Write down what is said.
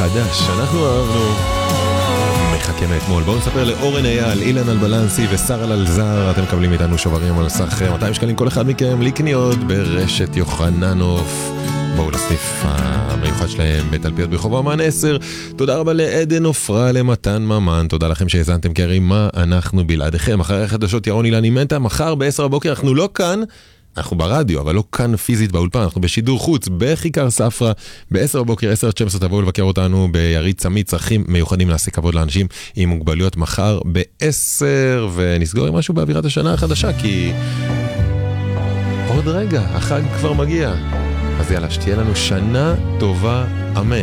חדש, אנחנו אהבנו מחכה מאתמול. בואו נספר לאורן אייל, אילן אלבלנסי ושרה ללזר, אתם מקבלים איתנו שוברים על סך 200 שקלים כל אחד מכם לקניות ברשת יוחננוף. בואו לסניף המיוחד שלהם בתלפיות ברחוב האמן 10. תודה רבה לעדן אופרה, למתן ממן, תודה לכם שהזנתם, כי הרי מה אנחנו בלעדיכם. אחרי החדשות ירון אילן אימנטה, מחר ב-10 בבוקר אנחנו לא כאן, אנחנו ברדיו, אבל לא כאן פיזית באולפן, אנחנו בשידור חוץ, בכיכר ספרה, ב-10 בבוקר, 10-12, תבואו לבקר אותנו ביריד צמית, צרכים מיוחדים, נעשה כבוד לאנשים עם מוגבלויות מחר ב-10, ונסגור עם משהו באווירת השנה החדשה, כי עוד רגע, החג כבר מגיע. אז יאללה, שתהיה לנו שנה טובה, אמן.